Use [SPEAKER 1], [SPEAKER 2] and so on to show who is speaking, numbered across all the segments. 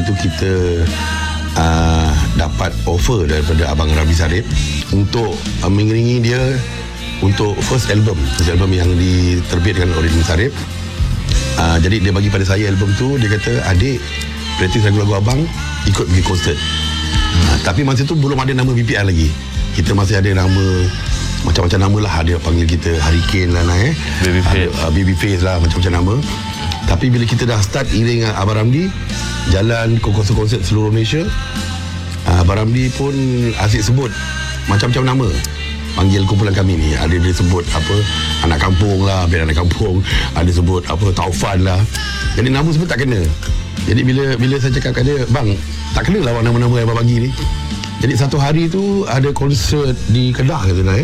[SPEAKER 1] tu kita dapat offer daripada Abang Ramli Sarip untuk mengiringi dia untuk first album yang diterbitkan oleh Ramli Sarip. Jadi dia bagi pada saya album tu. Dia kata, adik praktis lagu-lagu abang, ikut pergi konsert. Tapi masa tu belum ada nama BPR lagi. Kita masih ada nama macam-macam nama lah. Ada panggil kita Hurricane lah, Babyface lah, macam-macam nama. Tapi bila kita dah start iring Abang Ramli, jalan ke konsert seluruh Malaysia, Abang Ramli pun asyik sebut macam-macam nama, panggil kumpulan kami ni. Ada dia sebut apa, anak kampung lah, biar anak kampung. Ada sebut apa, Taufan lah. Jadi nama sebut tak kena. Jadi bila saya cakap kat dia, bang, tak kena lah nama-nama yang abang bagi ni. Jadi satu hari tu ada konsert di Kedah ke sana,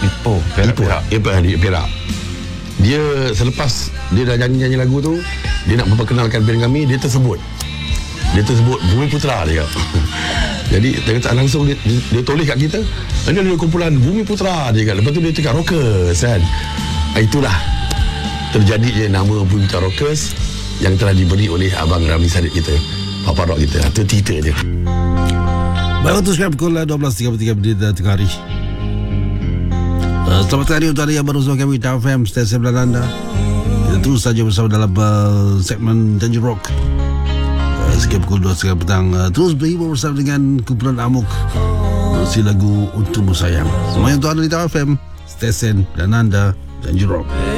[SPEAKER 1] Perak. Dia selepas dia dah nyanyi lagu tu, dia nak memperkenalkan band kami, dia tersebut Bumi Putra dia. Jadi dia kata langsung dia tulis kat kita, ini ada kumpulan Bumi Putra dia kata. Lepas tu dia cakap Rockers kan. Itulah terjadi je nama Bumi Putra Rockers yang telah diberi oleh Abang Ramli Sarip kita, Papa Rock kita. Itu cerita je.
[SPEAKER 2] Baik, untuk sekarang pukul 12.33 tengah hari. Selamat hari untuk anda yang baru bersama kami di FM stesen belah anda. Kita terus saja bersama dalam segmen Janji Rock. Sekitar pukul 2.30 petang, terus berhibur bersama dengan kumpulan Amuk, si lagu Untukmu Sayang. Semuanya untuk anda di FM stesen belah anda, Janji Rock.